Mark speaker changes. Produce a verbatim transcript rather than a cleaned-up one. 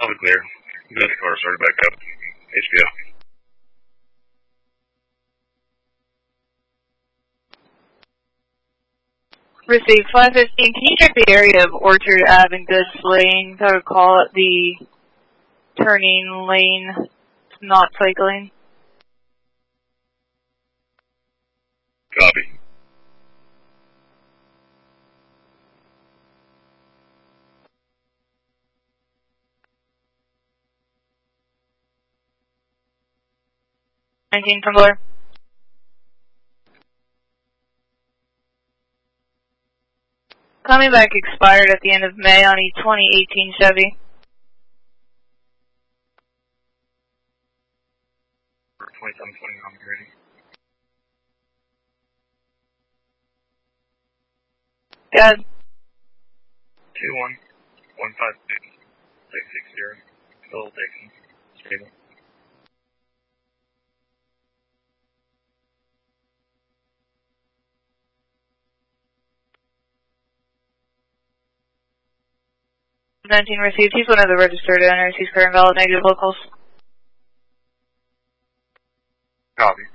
Speaker 1: All clear. Good car started back up. H B O.
Speaker 2: Received five fifteen. Can you check the area of Orchard Ave and Goods Lane? I would call it the turning lane, not cycling.
Speaker 1: Copy.
Speaker 2: nineteen from Blair. Coming back expired at the end of May on a twenty eighteen Chevy.
Speaker 1: twenty-seven twenty, I'm ready.
Speaker 2: Good.
Speaker 1: two one one five six six six zero. Phil Dixon. Stable.
Speaker 2: nineteen received. He's one of the registered owners. He's current valid negative locals.
Speaker 1: Copy.